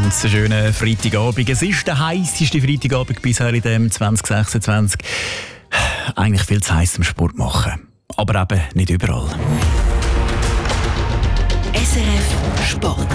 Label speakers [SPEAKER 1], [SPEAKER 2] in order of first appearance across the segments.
[SPEAKER 1] ganz schönen Freitagabend. Es ist der heisseste Freitagabend bisher in dem 2026. Eigentlich viel zu heiß zum Sport machen. Aber eben nicht überall.
[SPEAKER 2] SRF Sport.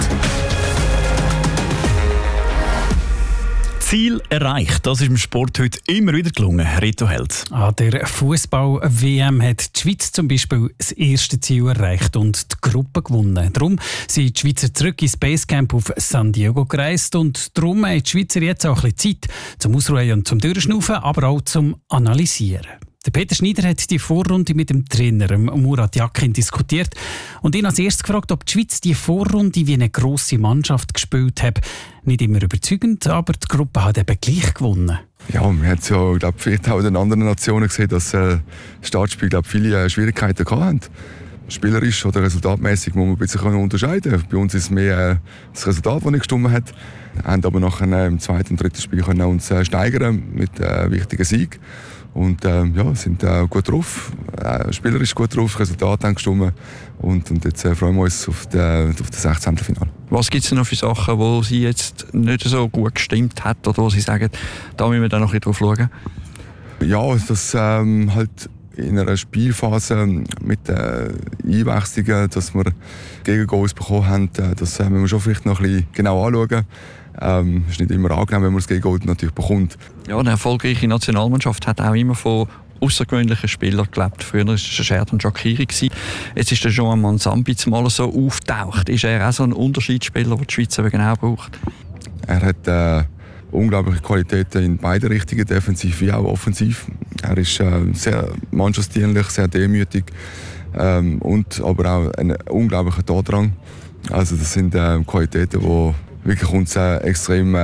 [SPEAKER 1] Ziel erreicht. Das ist im Sport heute immer wieder gelungen. Reto Held.
[SPEAKER 3] An der Fußball-WM hat die Schweiz zum Beispiel das erste Ziel erreicht und die Gruppe gewonnen. Darum sind die Schweizer zurück ins Basecamp auf San Diego gereist und darum haben die Schweizer jetzt auch ein bisschen Zeit zum Ausruhen und zum Durchschnaufen, aber auch zum Analysieren. Der Peter Schneider hat die Vorrunde mit dem Trainer Murat Yakin diskutiert und ihn als erstes gefragt, ob die Schweiz die Vorrunde wie eine grosse Mannschaft gespielt hat. Nicht immer überzeugend, aber die Gruppe hat eben gleich gewonnen.
[SPEAKER 4] Ja, man hat es ja, glaube vielleicht auch in den anderen Nationen gesehen, dass das Startspiel viele Schwierigkeiten hatten. Spielerisch oder resultatmäßig muss man ein bisschen unterscheiden. Bei uns ist es mehr das Resultat, das nicht gestimmt hat. Wir haben aber nachher im zweiten und dritten Spiel können uns steigern mit wichtigen Sieg. Und sind gut drauf, spielerisch gut drauf, Resultate haben gestimmt. Und jetzt freuen wir uns auf das 16. Finale.
[SPEAKER 5] Was gibt es denn noch für Sachen, wo Sie jetzt nicht so gut gestimmt hat oder wo Sie sagen, da müssen wir dann noch ein bisschen drauf schauen?
[SPEAKER 4] Ja, dass halt in einer Spielphase mit Einwechslungen, dass wir Gegengoals bekommen haben, das müssen wir schon vielleicht noch ein bisschen genau anschauen. Es ist nicht immer angenehm, wenn man das Gegengoal natürlich bekommt.
[SPEAKER 5] Ja, eine erfolgreiche Nationalmannschaft hat auch immer von außergewöhnlichen Spielern gelebt. Früher war es Xherdan Shaqiri. Jetzt ist der Joan Manzambi mal so auftaucht. Ist er auch so ein Unterschiedsspieler, den die Schweiz eben genau braucht?
[SPEAKER 4] Er hat unglaubliche Qualitäten in beide Richtungen, defensiv wie auch offensiv. Er ist sehr mannschaftsdienlich, sehr demütig und aber auch ein unglaublicher Tordrang. Also das sind Qualitäten, die wirklich uns extrem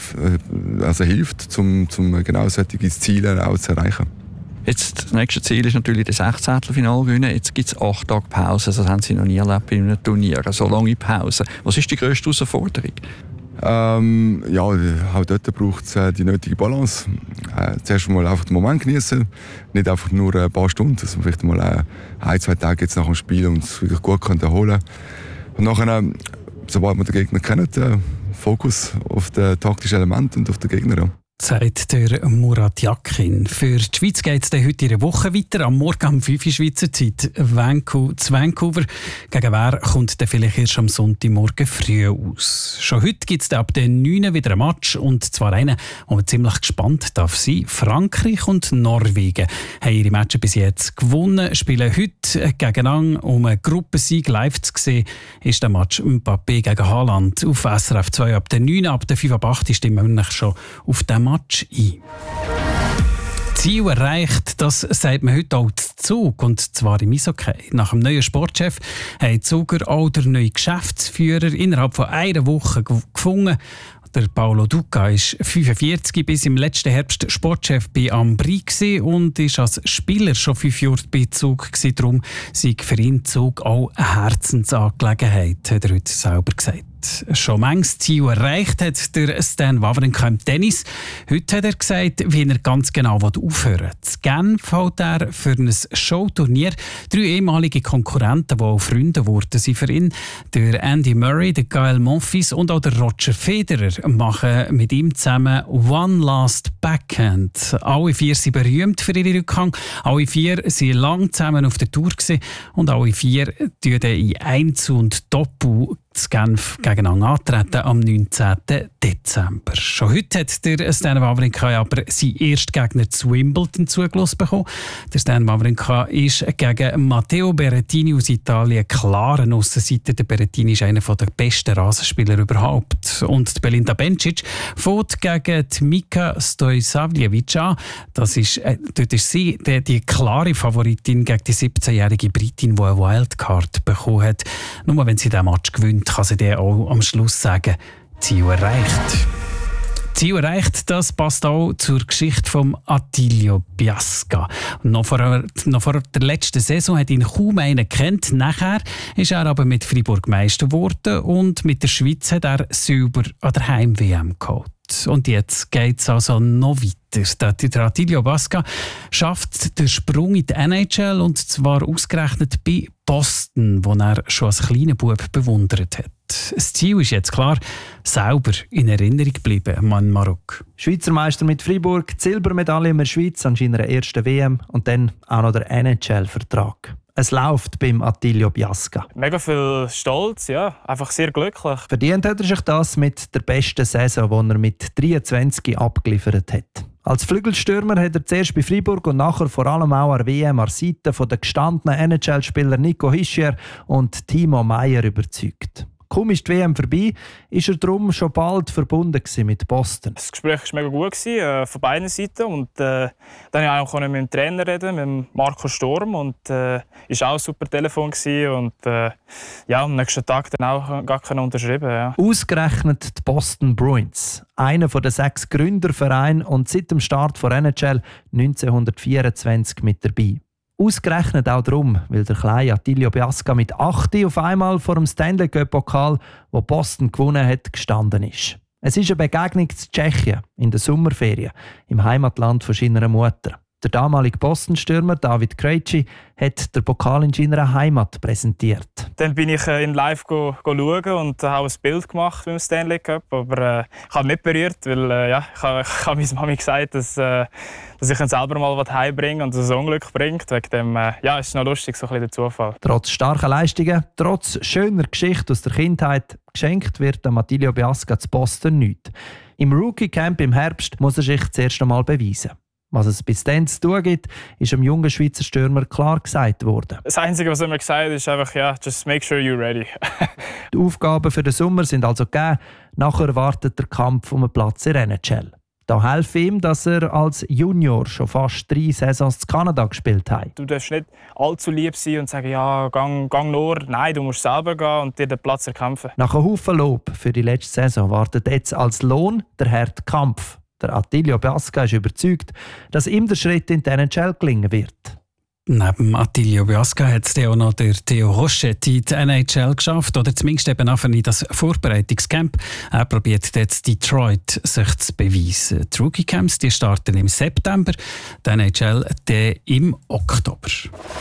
[SPEAKER 4] hilft, um genau solche Ziele auch zu erreichen.
[SPEAKER 5] Jetzt, das nächste Ziel ist natürlich das 16. Finale gewinnen. Jetzt gibt es 8 Tage Pause. Das haben Sie noch nie erlebt bei einem Turnier. So lange Pause. Was ist die grösste Herausforderung?
[SPEAKER 4] Auch dort braucht es die nötige Balance. Zuerst mal einfach den Moment genießen, nicht einfach nur ein paar Stunden, dass man vielleicht mal 1-2 Tage jetzt nach dem Spiel uns wirklich gut erholen kann. Und nachher, sobald wir den Gegner kennen, Fokus auf das taktische Element und auf den Gegner. Ja.
[SPEAKER 3] Sagt der Murat Yakin. Für die Schweiz geht es heute in einer Woche weiter. Am Morgen um 5 Uhr Schweizer Zeit zu Vancouver. Gegen wer kommt dann vielleicht erst am Sonntagmorgen früh aus? Schon heute gibt es ab den 9 wieder ein Match. Und zwar einen, wo man ziemlich gespannt darf sein. Frankreich und Norwegen haben ihre Matches bis jetzt gewonnen, spielen heute gegeneinander. Um einen Gruppensieg live zu sehen, ist der Match Mbappé gegen Haaland auf SRF 2 ab den 9. Ab den 5 ab 8 stimmen wir schon auf den Match ein. Ziel erreicht, das sagt man heute auch zu Zug, und zwar im Eishockey. Nach dem neuen Sportchef haben die Zuger auch der neue Geschäftsführer innerhalb von einer Woche gefunden. Der Paolo Duca ist 45, bis im letzten Herbst Sportchef bei Ambri und ist als Spieler schon 5 Jahre bei Zug gewesen. Darum sei für ihn Zug auch eine Herzensangelegenheit, hat er heute selber gesagt. Schon manches Ziel erreicht hat der Stan Wawrinka im Tennis. Heute hat er gesagt, wie er ganz genau aufhören will. In Genf hält er für ein Showturnier 3 ehemalige Konkurrenten, die auch Freunde wurden, sind für ihn. Der Andy Murray, der Gael Monfils und auch der Roger Federer machen mit ihm zusammen One Last Backhand. Alle 4 sind berühmt für ihren Rückhang. Alle 4 waren lang zusammen auf der Tour und alle 4 treten in Einzel und Doppel zu Genf gegeneinander antreten am 19. Dezember. Schon heute hat der Stan Wawrinka aber seinen ersten Gegner zu Wimbledon zugelassen bekommen. Der Stan Wawrinka ist gegen Matteo Berrettini aus Italien klar eine Aussenseiter. Der Berrettini ist einer der besten Rasenspieler überhaupt. Und die Belinda Bencic fährt gegen die Mika Stojsavljevic an. Dort ist sie die klare Favoritin gegen die 17-jährige Britin, die eine Wildcard bekommen hat. Nur wenn sie diesen Match gewinnt, kann sie dann auch am Schluss sagen, Ziel erreicht. Ziel erreicht, das passt auch zur Geschichte von Attilio Biasca. Noch vor der letzten Saison hat ihn kaum einer gekannt. Nachher ist er aber mit Freiburg Meister geworden und mit der Schweiz hat er Silber an der Heim-WM geholt. Und jetzt geht es also noch weiter. Der Attilio Basca schafft den Sprung in die NHL, und zwar ausgerechnet bei Boston, wo er schon als kleiner Bub bewundert hat. Das Ziel ist jetzt klar, sauber in Erinnerung geblieben, Mann Marok.
[SPEAKER 6] Schweizer Meister mit Freiburg, die Silbermedaille in der Schweiz an seiner ersten WM und dann auch noch der NHL-Vertrag. Es läuft beim Attilio Basca.
[SPEAKER 7] Mega viel Stolz, ja. Einfach sehr glücklich.
[SPEAKER 6] Verdient hat er sich das mit der besten Saison, die er mit 23 abgeliefert hat. Als Flügelstürmer hat er zuerst bei Freiburg und nachher vor allem auch an der WM an der Seite der gestandenen NHL-Spieler Nico Hischier und Timo Meier überzeugt. Kaum ist die WM vorbei, ist er darum schon bald verbunden mit Boston.
[SPEAKER 7] Das Gespräch war mega gut von beiden Seiten. Und, dann konnte ich auch mit dem Trainer reden, mit Marco Sturm. Und war auch ein super Telefon. Und am nächsten Tag dann auch gar unterschrieben. Ja.
[SPEAKER 6] Ausgerechnet die Boston Bruins, einer der 6 Gründervereine und seit dem Start der NHL 1924 mit dabei. Ausgerechnet auch darum, weil der kleine Attilio Basca mit 8 auf einmal vor dem Stanley Cup-Pokal, wo Boston gewonnen hat, gestanden ist. Es ist eine Begegnung zu Tschechien in der Sommerferien, im Heimatland von seiner Mutter. Der damalige Boston-Stürmer David Krejci hat den Pokal in seiner Heimat präsentiert.
[SPEAKER 7] Dann bin ich in Live schauen und habe ein Bild gemacht mit dem Stanley Cup. Aber ich habe nicht berührt, weil ich habe meiner Mami gesagt, dass ich ihn selber mal heimbringe und das Unglück bringt. Wegen dem ist es noch lustig, so ein bisschen der Zufall.
[SPEAKER 6] Trotz starker Leistungen, trotz schöner Geschichte aus der Kindheit, geschenkt wird Attilio Basca zu Boston nichts. Im Rookie-Camp im Herbst muss er sich zuerst einmal beweisen. Was es bis dann zu tun gibt, ist dem jungen Schweizer Stürmer klar gesagt worden.
[SPEAKER 7] Das Einzige, was er mir gesagt hat, ist einfach, just make sure you're ready.
[SPEAKER 6] Die Aufgaben für den Sommer sind also gegeben. Nachher wartet der Kampf um einen Platz in der NHL. Da helfe ihm, dass er als Junior schon fast 3 Saisons in Kanada gespielt hat.
[SPEAKER 7] Du darfst nicht allzu lieb sein und sagen, gang nur. Nein, du musst selber gehen und dir den Platz erkämpfen.
[SPEAKER 6] Nach einem Haufen Lob für die letzte Saison wartet jetzt als Lohn der harte Kampf. Der Attilio Basca ist überzeugt, dass ihm der Schritt in die NHL gelingen wird.
[SPEAKER 3] Neben Attilio Basca hat es auch noch der Theo Rochette in die NHL geschafft, oder zumindest eben auch in das Vorbereitungscamp. Er probiert jetzt Detroit sich zu beweisen. Die Rookie-Camps starten im September, die NHL im Oktober.